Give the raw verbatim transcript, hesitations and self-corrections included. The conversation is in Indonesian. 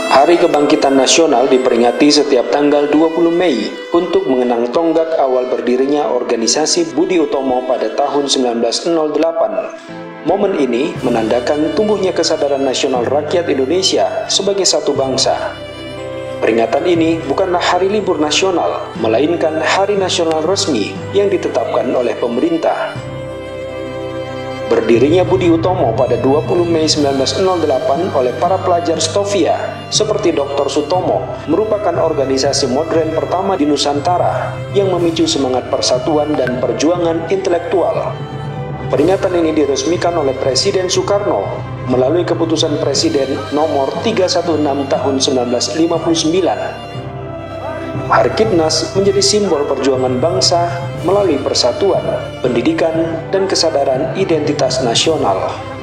Hari Kebangkitan Nasional diperingati setiap tanggal dua puluh Mei untuk mengenang tonggak awal berdirinya organisasi Budi Utomo pada tahun seribu sembilan ratus delapan. Momen ini menandakan tumbuhnya kesadaran nasional rakyat Indonesia sebagai satu bangsa. Peringatan ini bukanlah hari libur nasional, melainkan hari nasional resmi yang ditetapkan oleh pemerintah. Berdirinya Budi Utomo pada dua puluh Mei seribu sembilan ratus delapan oleh para pelajar Stovia seperti doktor Sutomo merupakan organisasi modern pertama di Nusantara yang memicu semangat persatuan dan perjuangan intelektual. Peringatan ini diresmikan oleh Presiden Soekarno melalui keputusan Presiden nomor tiga satu enam tahun seribu sembilan ratus lima puluh sembilan. Harkidnas menjadi simbol perjuangan bangsa melalui persatuan, pendidikan, dan kesadaran identitas nasional.